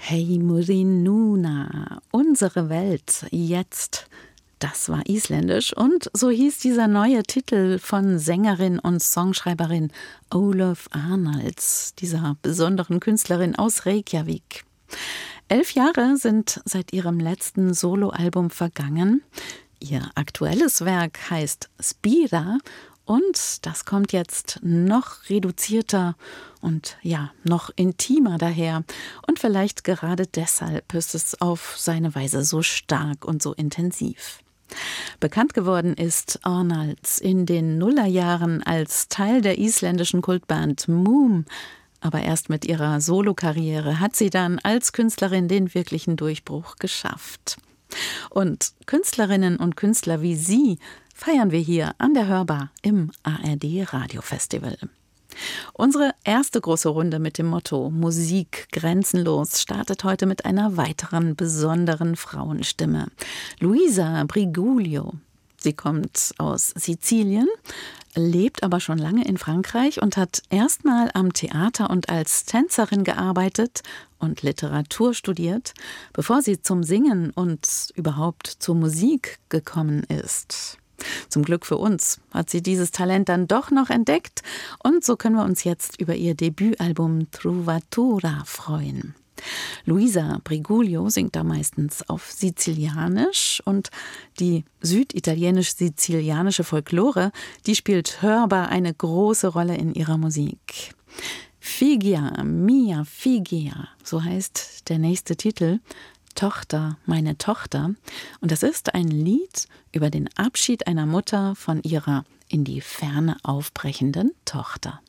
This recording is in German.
Hey Murinuna, unsere Welt jetzt. Das war isländisch und so hieß dieser neue Titel von Sängerin und Songschreiberin Ólöf Arnalds, dieser besonderen Künstlerin aus Reykjavik. 11 Jahre sind seit ihrem letzten Soloalbum vergangen. Ihr aktuelles Werk heißt Spira und das kommt jetzt noch reduzierter und ja, noch intimer daher. Und vielleicht gerade deshalb ist es auf seine Weise so stark und so intensiv. Bekannt geworden ist Arnalds in den Nullerjahren als Teil der isländischen Kultband Múm. Aber erst mit ihrer Solokarriere hat sie dann als Künstlerin den wirklichen Durchbruch geschafft. Und Künstlerinnen und Künstler wie sie feiern wir hier an der Hörbar im ARD Radiofestival. Unsere erste große Runde mit dem Motto Musik grenzenlos startet heute mit einer weiteren besonderen Frauenstimme. Luisa Briguglio. Sie kommt aus Sizilien, lebt aber schon lange in Frankreich und hat erstmal am Theater und als Tänzerin gearbeitet und Literatur studiert, bevor sie zum Singen und überhaupt zur Musik gekommen ist. Zum Glück für uns hat sie dieses Talent dann doch noch entdeckt und so können wir uns jetzt über ihr Debütalbum Trovatura freuen. Luisa Briguglio singt da meistens auf Sizilianisch und die süditalienisch-sizilianische Folklore, die spielt hörbar eine große Rolle in ihrer Musik. Figia, mia figia, so heißt der nächste Titel. Tochter, meine Tochter. Und das ist ein Lied über den Abschied einer Mutter von ihrer in die Ferne aufbrechenden Tochter.